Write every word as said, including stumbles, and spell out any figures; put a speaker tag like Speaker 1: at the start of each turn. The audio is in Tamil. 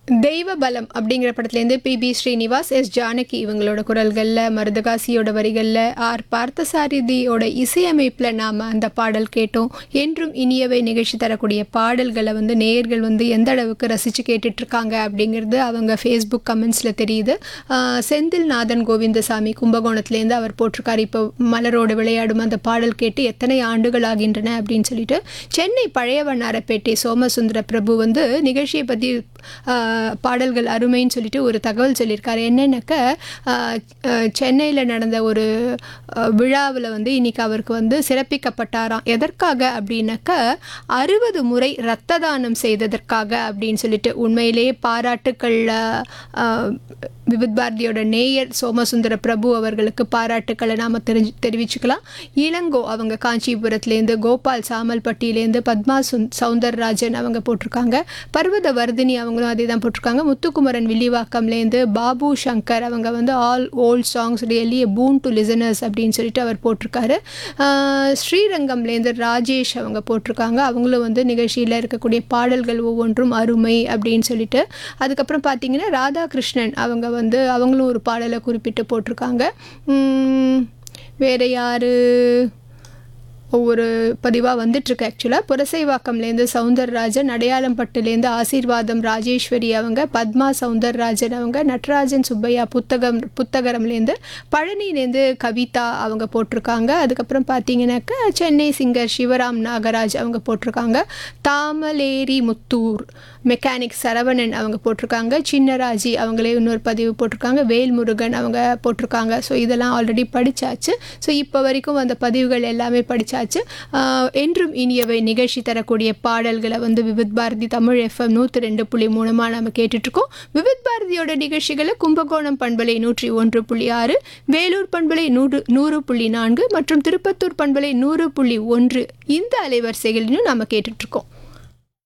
Speaker 1: தெய்வ பலம் அப்படிங்கிற படத்துலேருந்து B B Srinivas, S Janaki இவங்களோட குரல்களில், மருதகாசியோட வரிகளில், ஆர் பார்த்தசாரதியோட இசையமைப்பில் நாம் அந்த பாடல் கேட்டோம். என்றும் இனியவை நிகழ்ச்சி தரக்கூடிய பாடல்களை வந்து நேயர்கள் வந்து எந்த அளவுக்கு ரசித்து கேட்டுட்ருக்காங்க அப்படிங்கிறது அவங்க ஃபேஸ்புக் கமெண்ட்ஸில் தெரியுது. செந்தில் நாதன் கோவிந்தசாமி கும்பகோணத்துலேருந்து அவர் போட்டிருக்காரு, இப்போ மலரோடு விளையாடும் அந்த பாடல் கேட்டு எத்தனை ஆண்டுகள் ஆகின்றன அப்படின்னு சொல்லிட்டு. சென்னை பழைய வண்ணாரப்பேட்டை சோமசுந்தர பிரபு வந்து நிகழ்ச்சியை பற்றி பாடல்கள் அருமைன்னு சொல்லிட்டு ஒரு தகவல் சொல்லியிருக்காரு. என்னென்னாக்க சென்னையில் நடந்த ஒரு விழாவில் வந்து இன்றைக்கி அவருக்கு வந்து சிறப்பிக்கப்பட்டாராம். எதற்காக அப்படின்னாக்க அறுபது முறை இரத்த தானம் செய்ததற்காக அப்படின்னு சொல்லிட்டு. உண்மையிலேயே பாராட்டுக்கள் விவித் பாரதியோட நேயர் சோமசுந்தர பிரபு அவர்களுக்கு பாராட்டுக்களை நாம் தெரிஞ்சு தெரிவிச்சுக்கலாம். இளங்கோ அவங்க காஞ்சிபுரத்துலேருந்து, கோபால் சாமல்பட்டியிலேருந்து, பத்மா சுந் சவுந்தரராஜன் அவங்க போட்டிருக்காங்க, பர்வத வர்தினி அவங்களும் அதே தான் போட்டிருக்காங்க, முத்துக்குமரன் வில்லிவாக்கம்லேருந்து, பாபு சங்கர் அவங்க வந்து all volt songs really a பூன் to listeners அப்படின்னு சொல்லிட்டு அவர் போட்டிருக்காரு. ஸ்ரீரங்கம்லேருந்து ராஜேஷ் அவங்க போட்டிருக்காங்க, அவங்களும் வந்து நிகழ்ச்சியில் இருக்கக்கூடிய பாடல்கள் ஒவ்வொன்றும் அருமை அப்படின்னு சொல்லிட்டு. அதுக்கப்புறம் பார்த்தீங்கன்னா ராதாகிருஷ்ணன் அவங்க வந்து அவங்களும் ஒரு பாடலை குறிப்பிட்டு போட்டிருக்காங்க. வேறு யார் ஒவ்வொரு பதிவாக வந்துட்டுருக்கு. ஆக்சுவலாக புரசைவாக்கம்லேருந்து சவுந்தரராஜன், அடையாளம்பட்டுலேருந்து ஆசீர்வாதம் ராஜேஸ்வரி அவங்க, பத்மா சவுந்தரராஜன் அவங்க, நட்ராஜன் சுப்பையா புத்தகம் புத்தகரம்லேருந்து, பழனிலேருந்து கவிதா அவங்க போட்டிருக்காங்க. அதுக்கப்புறம் பார்த்தீங்கன்னாக்கா சென்னை சிங்கர் சிவராம் நாகராஜ் அவங்க போட்டிருக்காங்க, தாமலேரி முத்தூர் மெக்கானிக் சரவணன் அவங்க போட்டிருக்காங்க, சின்னராஜி அவங்களே இன்னொரு பதிவு போட்டிருக்காங்க, வேல்முருகன் அவங்க போட்டிருக்காங்க. ஸோ இதெல்லாம் ஆல்ரெடி படித்தாச்சு. ஸோ இப்போ வரைக்கும் அந்த பதிவுகள் எல்லாமே படித்தாச்சு. என்றும் இனியவை நிகழ்ச்சி தரக்கூடிய பாடல்களை வந்து விவித் பாரதி தமிழ் எஃப்எம் நூற்றி ரெண்டு புள்ளி மூணுமாக நம்ம கேட்டுட்ருக்கோம். விவித் பாரதியோட நிகழ்ச்சிகளை கும்பகோணம் பண்பலை நூற்றி ஒன்று புள்ளி ஆறு, வேலூர் பண்பலை நூறு நூறு புள்ளி நான்கு மற்றும் திருப்பத்தூர் பண்பலை நூறு புள்ளி ஒன்று இந்த அலைவரிசைகளிலும் நம்ம கேட்டுட்ருக்கோம்.